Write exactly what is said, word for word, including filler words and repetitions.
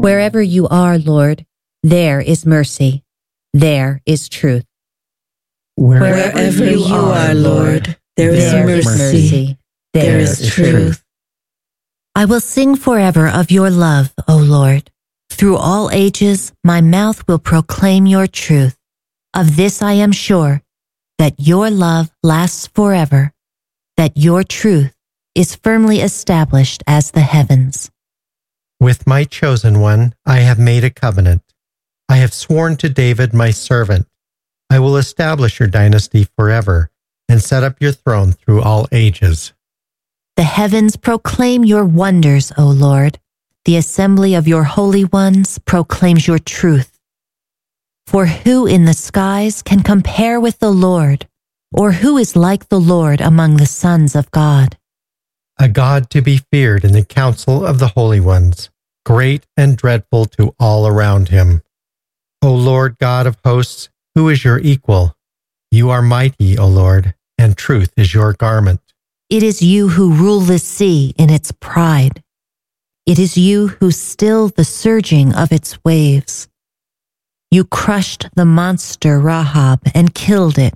Wherever you are, Lord, there is mercy. There is truth. Wherever you are, Lord, there is mercy. There is truth. I will sing forever of your love, O Lord. Through all ages, my mouth will proclaim your truth. Of this I am sure, that your love lasts forever, that your truth is firmly established as the heavens. With my chosen one, I have made a covenant. I have sworn to David, my servant. I will establish your dynasty forever and set up your throne through all ages. The heavens proclaim your wonders, O Lord. The assembly of your holy ones proclaims your truth. For who in the skies can compare with the Lord, or who is like the Lord among the sons of God? A God to be feared in the council of the holy ones, great and dreadful to all around him. O Lord God of hosts, who is your equal? You are mighty, O Lord, and truth is your garment. It is you who rule the sea in its pride. It is you who still the surging of its waves. You crushed the monster Rahab and killed it.